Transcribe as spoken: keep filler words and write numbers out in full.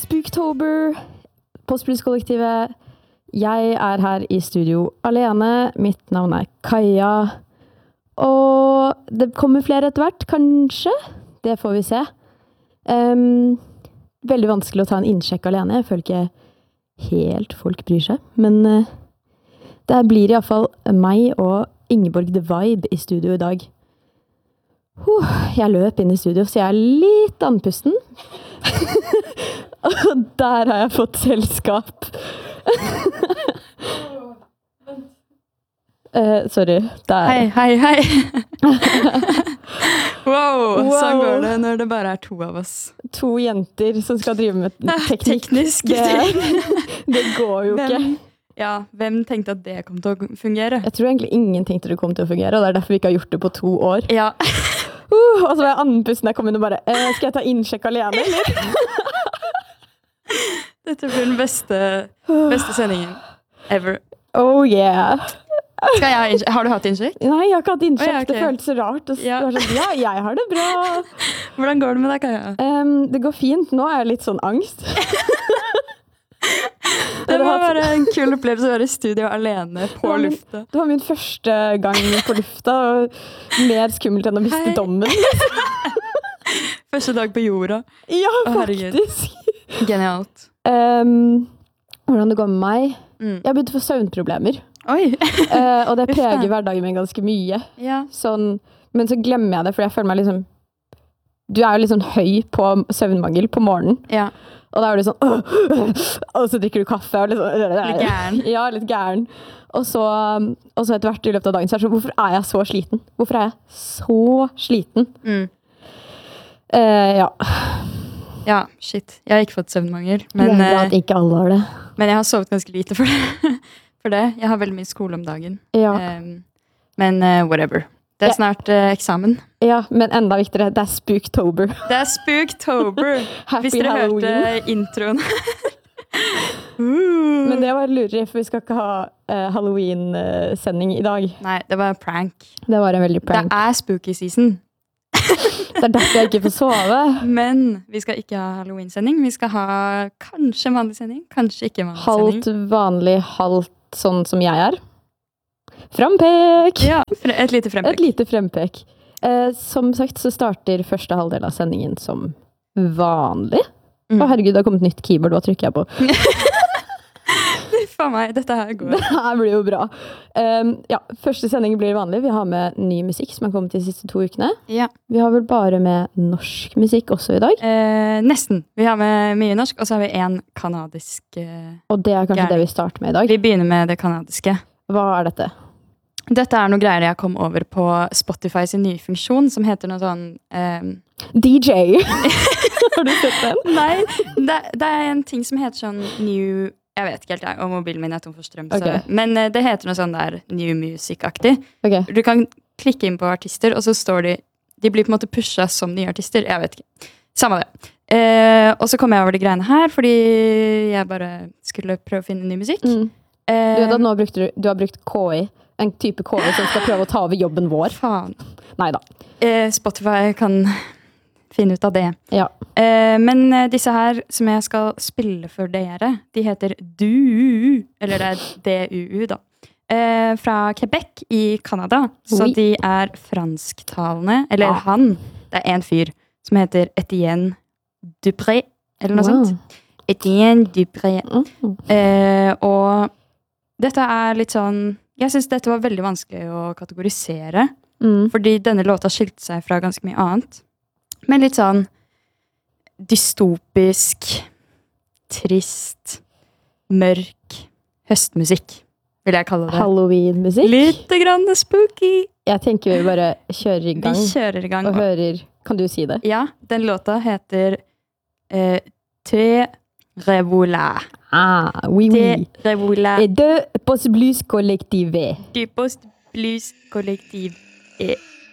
Spooktober, Postblues-kollektivet. Jeg er her i studio alene. Mitt navn er Kaja. Og det kommer flere etter hvert, kanskje. Det får vi se. Um, veldig vanskelig å ta en innsjekk alene. Jeg føler ikke helt folk bryr seg. Men uh, det blir i hvert fall meg og Ingeborg The Vibe i studio i dag. Uh, jeg løp inn i studio, så jeg er litt andpusten. Og der har jeg fått selskap. uh, sorry. Der. Hei, hei, hei. wow, wow, sånn går det når det bare er to av oss. To jenter som skal drive med teknikk. Teknisk. Det, det går jo hvem, ikke. Ja, hvem tenkte at det kom til å fungere? Jeg tror egentlig ingen tenkte det kom til å fungere, og det er derfor vi ikke har gjort det på to år. Ja. Uh, og så var jeg andpusten jeg kom inn og bare, eh, skal jeg ta innsjekk alene, eller? Dette blir den beste, beste sendingen ever. Oh yeah. Skal jeg ha innsjekk? Har du hatt innsjekk? Nei, jeg har ikke hatt innsjekk. Oh, ja, okay. Det føltes så rart. Og Ja. det var sånn, ja, jeg har det bra. Hvordan går det med deg, Kaja? Um, det går fint. Nå er jeg litt sånn angst. Det var bare en kul opplevelse å være i studio alene på min, lufta. Det var min første gang på lufta, og mer skummelt enn å miste Hei. dommen. Første dag på jorda. Ja, Å, herregud. faktisk. Genialt. Um, hvordan det går med meg? Mm. Jeg har begynt å få søvnproblemer. Oi. Uh, og det Uff, da. preger hverdagen min ganske mye. Ja. Sånn, men så glemmer jeg det, for jeg føler meg liksom... Du er jo litt sånn høy på søvnmangel på morgenen. Ja. Og da er du sånn, åh, og så drikker du kaffe. Og liksom, Litt gæren. Ja, litt gæren. Og så, og så etter hvert i løpet av dagen, så er det sånn, hvorfor er jeg så sliten? Hvorfor er jeg så sliten? Mm. Uh, ja. Ja, shit. Jeg har ikke fått søvnmangel. Men, Men, det er bra eh, at ikke alle har det. men jeg har sovet ganske lite for det. for det. Jeg har veldig mye skole om dagen. Ja. Um, men uh, whatever. Det er Ja. snart uh, eksamen. Ja, men enda viktigere, det er Spooktober. Det er Spooktober! Happy Hvis dere Halloween. hørte introen. uh. Men det var lureri, for vi skal ikke ha uh, Halloween-sending i dag. Nei, det var prank. Det var en veldig prank. Det er spooky season. Det er derfor jeg ikke får sove. Men vi skal ikke ha Halloween-sending. Vi skal ha kanskje en vanlig sending, kanskje ikke en vanlig Halvt sending. vanlig, halvt sånn som jeg er. Frempek! Ja, fre- et lite Et frempek. lite frempek. Eh, som sagt så starter første halvdel av sendingen som vanlig. Å Mm. herregud, det har kommet nytt keyboard, hva trykker jeg på? Faen meg, dette her går. Det her blir jo bra. Um, ja, første sending blir vanlig. Vi har med ny musikk som har kommet de siste to ukene. Ja. Vi har vel bare med norsk musikk også i dag. Eh, nesten. Vi har med mye norsk, og så har vi en kanadisk eh, Og det er kanskje Gjerne. det vi starter med i dag. Vi begynner med det kanadiske. Hva er dette? Dette er noe greier jeg kom over på Spotify sin nye funksjon, som heter noe sånn eh, D J! Har du sett den? Nei, det, det er en ting som heter sånn new Jeg vet ikke helt, jeg, og mobilen min er tom for strøm. Ok. Så, men eh, det heter noe sånn der new music-aktig. Ok. Du kan klikke inn på artister, og så står de De blir på en måte pusha som nye artister. Jeg vet ikke. Samme det. Eh, og så kom jeg over de greiene her, fordi jeg bare skulle prøve å finne ny musikk. Mm. Eh, Du vet at nå brukte du, du har brukt K I, en type K I som skal prøve å ta over jobben vår. Faen. Neida. Eh, Spotify kan finne ut av det. Ja. Eh, men eh, disse her som jeg skal spille for dere, de heter D U U, eller det er D U U da. Eh, fra Quebec i Canada. Så Oui. de er fransktalende, eller Ah. han, det er en fyr som heter Etienne Dupré, eller noe Wow. sånt. Etienne Dupré. Mm. Eh, og dette er litt sånn, jeg synes dette var veldig vanskelig å kategorisere, Mm. fordi denne låta skilte seg fra ganske mye annet. Men litt sånn dystopisk, trist, mørk høstmusikk, vil jeg kalle det. Halloween-musikk. Litt grann spooky. Jeg tenker vi bare kjører i Vi gang kjører i gang. og hører. Kan du si det? Ja, den låta heter eh, Te Revola. Ah, oui, Te oui. Revola. Et de Post Blues Kollektivet. Du post blues kollektiv. Eh,